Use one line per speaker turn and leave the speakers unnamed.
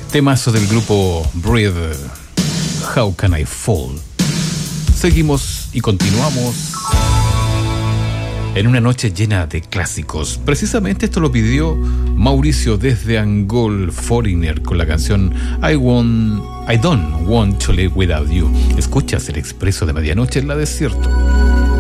Temazo del grupo Breathe, How Can I Fall. Seguimos y continuamos en una noche llena de clásicos. Precisamente esto lo pidió Mauricio desde Angol, Foreigner, con la canción I Don't Want to Live Without You. Escuchas el Expreso de Medianoche en la Desierto.